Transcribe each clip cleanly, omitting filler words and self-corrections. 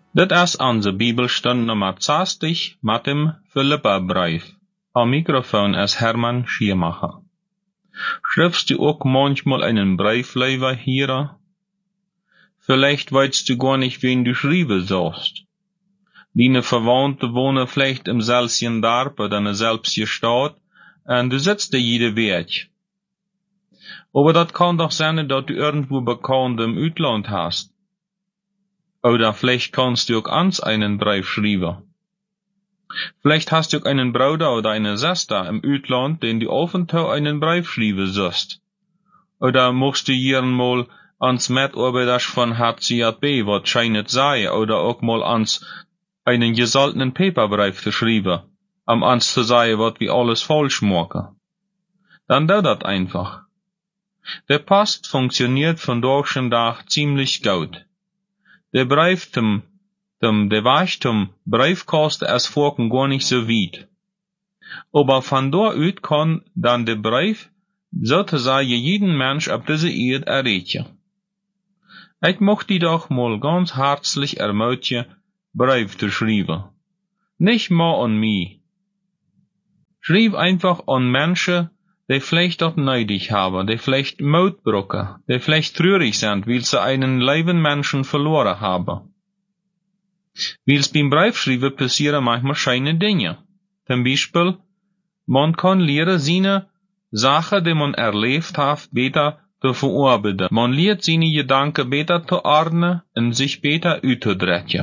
Dit is onze Bibelstund nummer 60 met dem Philipperbrief. Am Mikrofon ist Hermann Schiermacher. Schreibst du auch manchmal einen Briefleiter hier? Vielleicht weißt du gar nicht, wen du schreiben sollst. Deine Verwandte wohnen vielleicht im selben Dorf oder in der selben Stadt und du sitzt da jede Weg. Aber das kann doch sein, dass du irgendwo Bekannte im Ausland hast. Oder vielleicht kannst du auch ans einen Brief schreiben. Vielleicht hast du auch einen Bruder oder eine Schwester im Ausland, den du auf und zu einen Brief schreiben sollst. Oder musst du hier mal ans Mitarbeiter von HCJB, was scheint sei, oder auch mal ans einen gesaltenen Paperbrief zu schreiben, ans zu sagen, was wir alles falsch machen. Dann dauert das einfach. Der Post funktioniert von Tag zu Tag ziemlich gut. Der Brief der Weg zum Briefkasten ist vorhin gar nicht so weit. Aber von dort aus kann dann der Brief sozusagen jeden Mensch auf diese Erde erreichen. Ich möchte dich doch mal ganz herzlich ermutigen, Brief zu schreiben. Nicht mal an mich. Schreib einfach an Menschen, die vielleicht dort neidig haben, die vielleicht Mut brauchen, die vielleicht traurig sind, weil sie einen lieben Menschen verloren haben. Weil beim Briefschreiben passieren manchmal schöne Dinge. Zum Beispiel, man kann lernen, seine Sachen, die man erlebt hat, besser zu verarbeiten. Man lernt seine Gedanken besser zu ordnen und sich besser auszudrücken.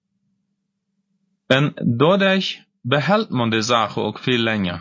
Und dadurch behält man die Sache auch viel länger.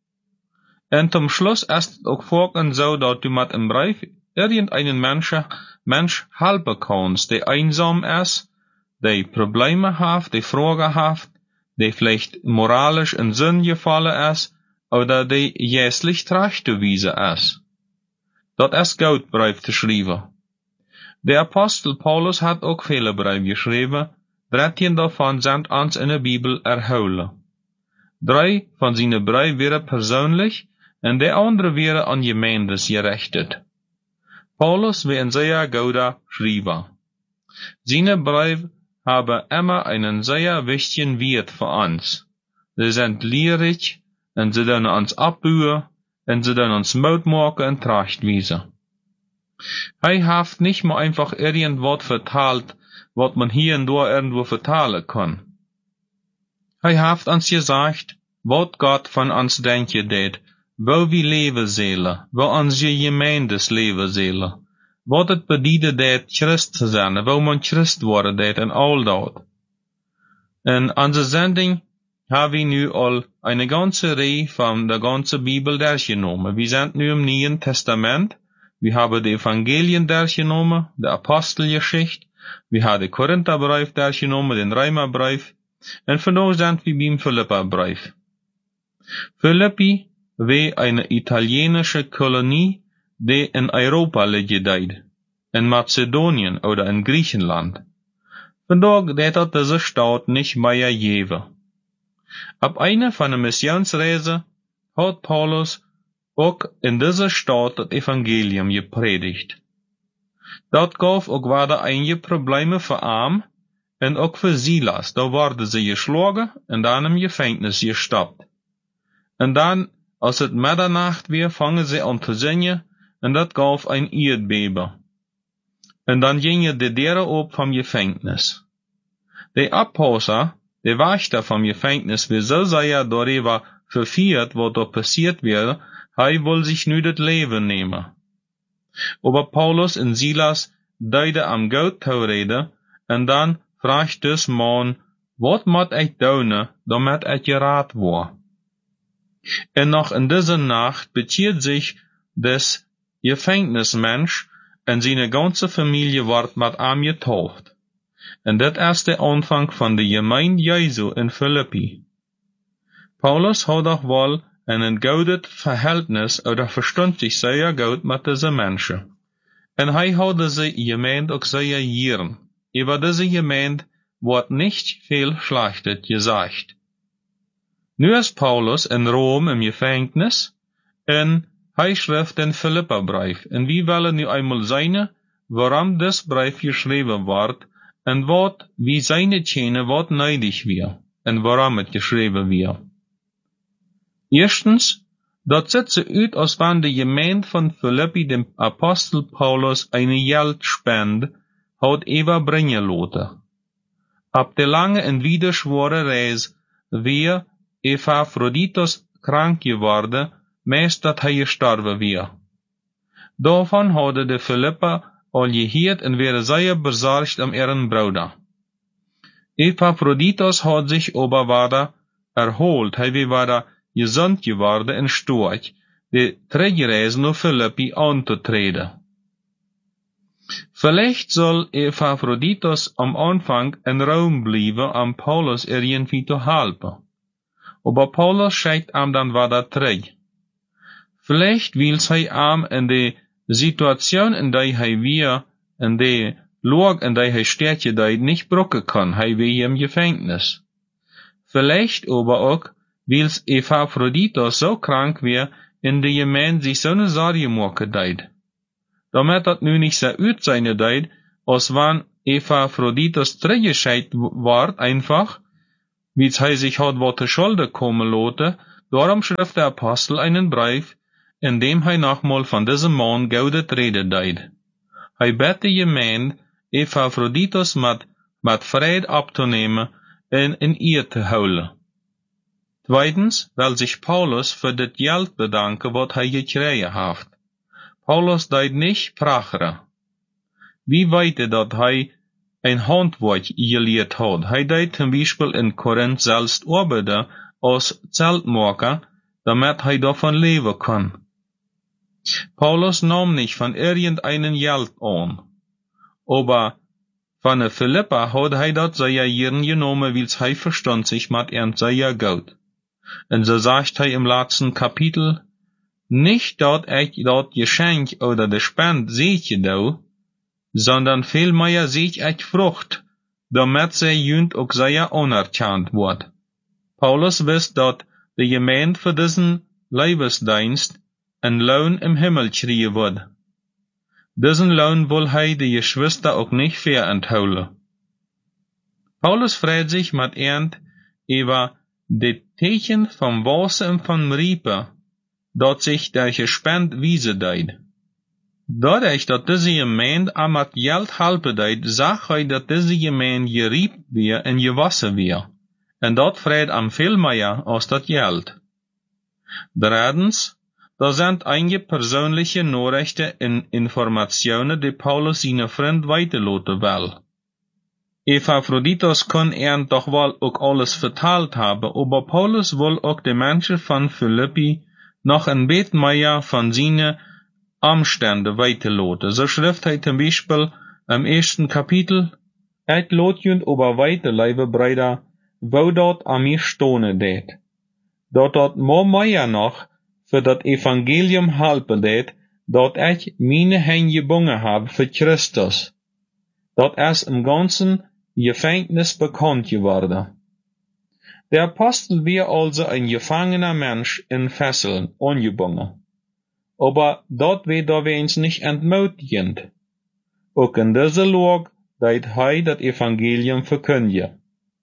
Und zum Schluss ist es auch vorhin so, dass du mit einem Brief irgendeinen Mensch helfen kannst, der einsam ist, der Probleme hat, der Fragen hat, der vielleicht moralisch in Sinn gefallen ist, oder der jässlich zurechtgewiesen ist. Das ist gut, Brief zu schreiben. Der Apostel Paulus hat auch viele Briefe geschrieben, 13 davon sind uns in der Bibel erholen. 3 von seinen Briefen wären persönlich, und der andere wäre an Gemeindes gerichtet. Paulus war ein sehr guter Schreiber. Seine Briefe haben immer einen sehr wichtigen Wert für uns. Sie sind lehrreich, und sie können uns abbauen, und sie können uns Mut machen und Trachtweisen. Er hat nicht mal einfach irgendwas verteilt, was man hier und da irgendwo verteilen kann. Er hat uns gesagt, was Gott von uns denken tät, wo wir leben sollen, wo unsere Gemeindes leben sollen, was es bedeutet tät, Christ zu sein, wo man Christ worden tät und all das. In unserer Sendung haben wir nu all eine ganze Reihe von der ganzen Bibel durchgenommen. Wir sind nu im Neuen Testament, wir haben die Evangelien durchgenommen, die Apostelgeschichte, wir haben den Korintherbrief durchgenommen, den Römerbrief, und vandaag sind wir beim Philipperbrief. Philippi war eine italienische Kolonie, die in Europa liegt, in Mazedonien oder in Griechenland. Vandaag hat diese Stadt nicht mehr geben. Ab einer von der Missionsreise hat Paulus auch in dieser Stadt das Evangelium gepredigt. Dort gab auch wieder einige Probleme für Arm und auch für Silas. Da wurden sie geschlagen und dann im Gefängnis gestoppt. Und dann, als es Mitternacht war, fangen sie an zu singen und das gab ein Erdbeben. Und dann gingen die Türen auf vom Gefängnis. Der Apostel, der Wächter vom Gefängnis, war so sehr darüber verführt, was da passiert wäre, er will sich nur das Leben nehmen. Aber Paulus und Silas deuten am Gott zu reden, und dann fragt das Mann, was muss ich tun, damit ich gerat war? Und noch in dieser Nacht bezieht sich des Gefängnismensch und seine ganze Familie wird mit ihm getauft. Und das ist der Anfang von der Gemeinde Jesu in Philippi. Paulus hat auch wohl ein gutes Verhältnis oder verstand sich sehr gut mit diesen Menschen. Und er hat diese Gemeinde auch sehr gern. Über diese Gemeinde wird nicht viel Schlechtes gesagt. Nu ist Paulus in Rom im Gefängnis, und er schreibt den Philipperbrief. Und wir wollen nu einmal sehen, warum das Brief geschrieben wird, en wat wie seine tjene wat neidig wir, en waarom het geschreven wir. Erstens, dat zet ze uit als van de gemeente van Philippi dem Apostel Paulus eine Geldspende had Eva brengen laten. Ab de lange en wieder schwere reis weer Epaphroditus krank geworden, meest dat hij gestorven weer. Daarvan hadden de Philippa al gehoord en werden zeer bezorgd om ihren Bruder. Epaphroditus had zich aber wieder erholt, hij weer gezond geworden en storch, de terugreis naar Philippi aan te treden. Vielleicht soll Epaphroditus am Anfang in Rom blijven om Paulus irgendwie te helpen. Aber Paulus schickt ihm dann wieder terug. Vielleicht will hij ihm in de Situation, in der hij weer, in de Lage, in der hij sterke deed, nicht brucken kann, hij weer im Gefängnis. Vielleicht aber auch, weil Epaphroditus so krank weer, in de Gemeinde sich so ne Sorge machen deed. Damit dat nu nicht so uit seine deed, als wann Epaphroditus teruggeschickt ward, einfach, wie hij sich hat wat Schulde kommen lassen, darum schrift der Apostel einen Brief, in dem hij nochmal von diesem Mann gaudet rede deed. Hij bet de Gemeinde, Epaphroditus met vrede abzunehmen en in ihr te houden. Zweitens, weil sich Paulus für das Geld bedanke, wat hij gekregen heeft. Paulus deed nicht pracheren. Wie weet dat hij ein Handwerk geleerd had? Hij deed zum Beispiel in Korinth selbst arbeiten als Zeltmaker, damit hij davon leben kann. Paulus nahm nicht von irgendeinem Geld an, aber von der Philippa hat hij dat sehr gern genommen, weil hij verstand sich mit ihm sehr gut. Und so sagt hij im letzten Kapitel, nicht dat ich dat Geschenk oder de Spend sehe da, sondern vielmehr sehe ich Frucht, damit sie jünd auch sehr anerkannt wird. Paulus wisst dat de Gemeinde für diesen Leibesdienst ein Lohn im Himmel kriegen wird. Diesen Lohn will hij de Geschwister auch nicht verentholen. Paulus freut sich mit Ernt über de Teken vom Wasser und vom Riepen, dat sich der Gespend wiese deed. Dadurch, dat diese Gemeinde am het Geld helpen deed, zag hij dat diese Gemeinde geriep weer en gewassen weer. En dat freut am veel meer als dat Geld. Drittens, da sind einige persönliche Nachrichten und Informationen, die Paulus seine Freund weiterlassen will. Epaphroditus kann doch wohl auch alles verteilt haben, aber Paulus will auch die Menschen von Philippi noch ein bisschen mehr von seinen Umständen weiterlassen. So schreibt er zum Beispiel im 1. Kapitel, ich lot jünd aber weiter, liebe Brüder, wo dort an mir stohne det. Dort mehr noch für das Evangelium helpen det, dat ich meine Hände gebungen habe für Christus. Dat ist im ganzen Gefängnis bekannt geworden. Der Apostel war also ein gefangener Mensch in Fesseln, angebunden. Aber dort wird er uns nicht entmutigend. Auch in dieser Lage deed hij das Evangelium verkündigen.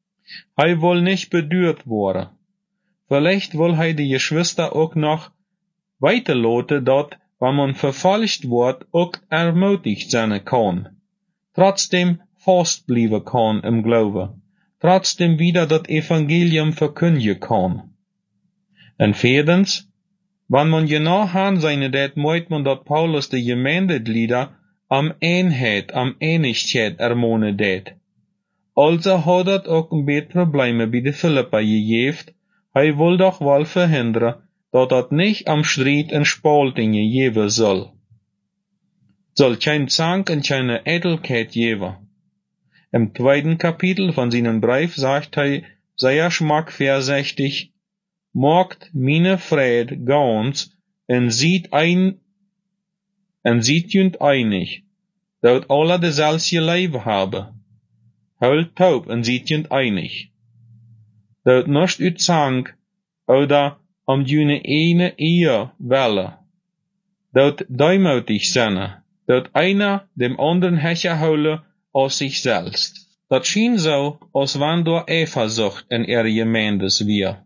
Hij will nicht bedürt worden. Vielleicht will hij die Geschwister auch noch weiterlassen, dat, wenn man verfolgt wird, auch ermutigt sein kann. Trotzdem fast bleiben kann im Glauben. Trotzdem wieder das Evangelium verkündigen kann. Und viertens, wenn man genau ansehen det, meint man, dat Paulus die Gemeindeglieder am Einheit, am Einigkeit ermahnen det. Also hat dat auch ein bisschen Probleme bei den Philippa gegeben. Hij will doch wohl verhindern, dat dat nicht am Streit en Spaltingen geben soll. Soll kein Zank und keine Eitelkeit geben. Im 2. Kapitel von seinem Brief sagt hij sehr schmackvorsichtig, macht meine Freude ganz und sieht jünd einig, dat alle dezelfde Leben haben. Houdt taub und sieht jünd einig. Dat nicht uit Zank oder jene eine Ehe welle. Dat deumutig zijn, dat einer dem anderen Hecher houden als sich selbst. Dat schien so, als wann door Eifersucht in ihre Gemeindes wir.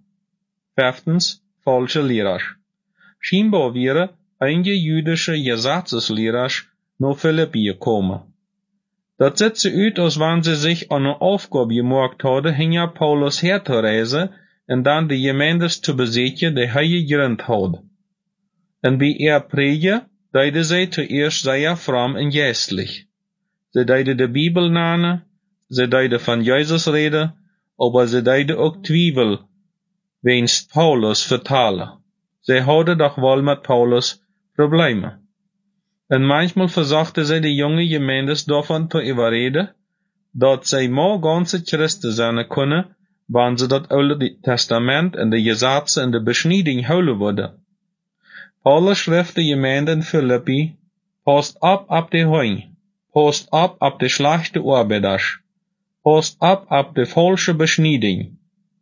5. Falsche Lehrer. Scheinbar wäre einige jüdische Gesetzeslehrer nach Philippi gekommen. Dat sieht so uit, als wann sie sich an eine Aufgabe gemacht hadden, hinter Paulus herzureisen und dann die Gemeindes zu besetzen, die er gegründet hat. Und bei Predigen deiden sie zuerst sehr fromm und geistlich. Sie deiden die Bibel nennen, sie deiden von Jesus reden, aber sie deiden auch Zweifel, wens Paulus vertalen. Sie hadden doch wohl mit Paulus Probleme. Und manchmal versuchten sie die junge Gemeindes davon zu überreden, dass sie mal ganze Christen sein können, wenn sie das Alte Testament und die Gesetze und die Beschneidung holen würden. Paulus schrift die Gemeinde in Philippi, passt ab die Hunger, passt ab die schlechte Arbeiter, passt ab die falsche Beschneidung.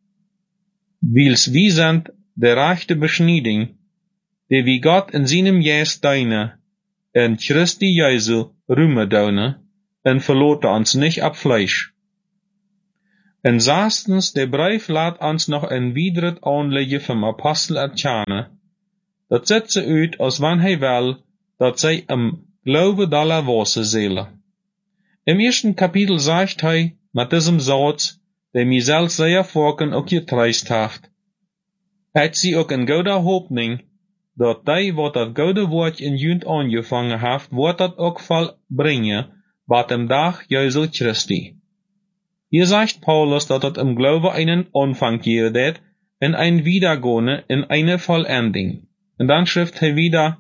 Wils wie sind die rechte Beschneidung, die wie Gott in seinem Geist deine, in Christi Jesu rühmen deine, und verlote uns nicht ab Fleisch. Und 6. der Brief lädt uns noch ein weiteres Anliegen vom Apostel erkennen. Dat sieht so uit, als wann hij will, dat zij im Glaube aller Wasser seelen. Im 1. Kapitel sagt hij, mit diesem Satz, der mir selbst sehr vorken auch getreist haft, hat sie auch in guter Hoffnung, dat die, wat dat gute Wort in Jünd angefangen haft, wird dat auch vollbringen, bat im Tag Jesu Christi. Hier sagt Paulus, dat dat im Glaube einen Anfang gibt, in ein Wiedergehen, in eine Vollendung. Und dann schrift er wieder,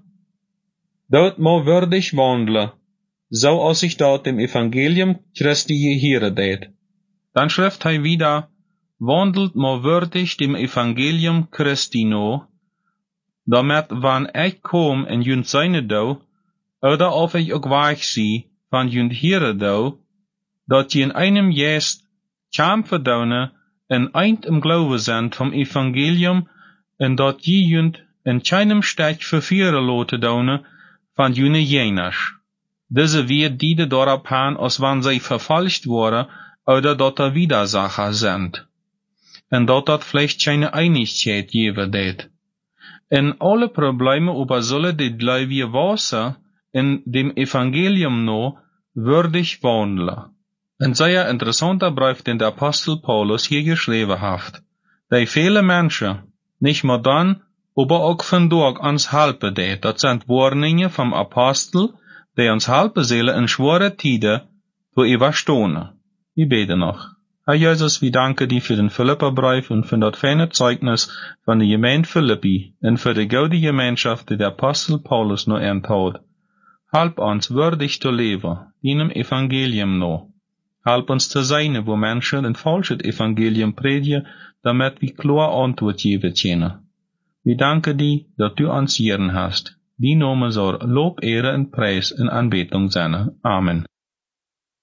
dort mo würdig wandle, so als ich dort dem Evangelium Christi gehöre det. Dann schrift er wieder, wandelt mo würdig dem Evangelium Christi no, damit wann ich komm in jünd seine do, oder auf ich auch weich sie, van jünd here do, dat je in einem Geist kam verdaune, en eind im Glaube sind vom Evangelium, en dat je jünd in keinem Stech vervieren lote daune van jene jeners. Diese wird die dorop han, als wann sie verfalscht worden, oder dat er Widersacher sind. En dat vielleicht keine Einigkeit geben det. In alle Probleme über solle die Gläubige Wasser in dem Evangelium no würdig wandeln. Ein sehr interessanter Brief, den der Apostel Paulus hier geschrieben hat. Die viele Menschen, nicht nur dann, aber auch von dort uns helfen det. Das sind Warnungen vom Apostel, die uns helfen sollen in schwere Tiden zu überstehen. Wir beten noch. Herr Jesus, wir danken dir für den Philipperbrief und für das feine Zeugnis von der Gemeinde Philippi und für die gute Gemeinschaft, die der Apostel Paulus noch enthat. Halb uns würdig zu leben, deinem Evangelium noch. Halb uns zu sein, wo Menschen ein falsches Evangelium predigen, damit wir klar Antwort geben können. Wir danken dir, dass du uns Herren hast. Die Name soll Lob, Ehre und Preis in Anbetung sein. Amen.